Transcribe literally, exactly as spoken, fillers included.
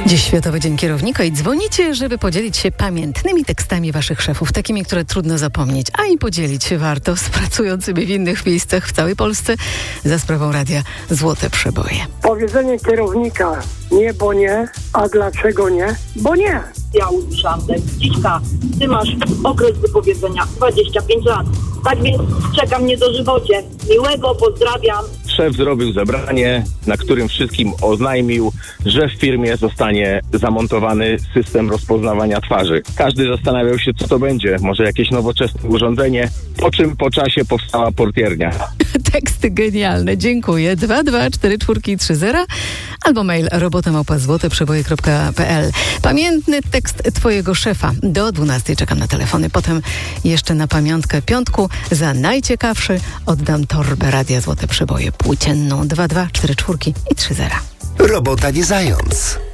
Dziś Światowy Dzień Kierownika i dzwonicie, żeby podzielić się pamiętnymi tekstami waszych szefów, takimi, które trudno zapomnieć, a i podzielić się warto z pracującymi w innych miejscach w całej Polsce za sprawą radia Złote Przeboje. Powiedzenie kierownika: nie, bo nie, a dlaczego nie? Bo nie. Ja usłyszałam tak: Dziśka, ty masz okres wypowiedzenia dwadzieścia pięć lat. Tak więc czeka mnie dożywocie. Miłego, pozdrawiam. Szef zrobił zebranie, na którym wszystkim oznajmił, że w firmie zostanie zamontowany system rozpoznawania twarzy. Każdy zastanawiał się, co to będzie. Może jakieś nowoczesne urządzenie, po czym po czasie powstała portiernia. Teksty genialne, dziękuję. dwa dwa cztery cztery trzy zero albo mail robota małpa złote przeboje kropka p l. Pamiętny tekst twojego szefa. Do dwunastej czekam na telefony. Potem jeszcze na pamiątkę piątku za najciekawszy oddam torbę Radia Złote Przeboje płócienną. dwa dwa cztery cztery i trzy zero. Robota nie zając.